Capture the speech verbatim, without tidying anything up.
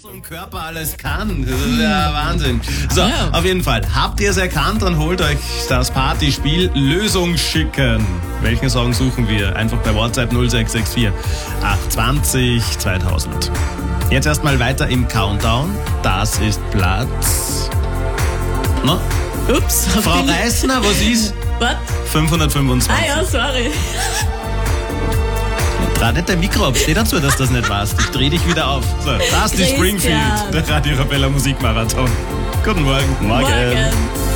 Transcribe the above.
im Körper alles kann. Das ist ja Wahnsinn. So, ja. Auf jeden Fall. Habt ihr es erkannt, dann holt euch das Partyspiel Lösung schicken. Welchen Song suchen wir? Einfach bei WhatsApp null sechs sechs vier acht zwei null zweitausend. Jetzt erstmal weiter im Countdown. Das ist Platz... Na? Ups. Frau Reisner, was ist? Was? fünfhundertfünfundzwanzig. Ah ja, sorry. Dreh nicht dein Mikro ab, steh dazu, dass du das nicht weißt. Ich dreh dich wieder auf. So, das ist die Springfield, der Radio Arabella Musikmarathon. Guten Morgen. Morgen. Morgen.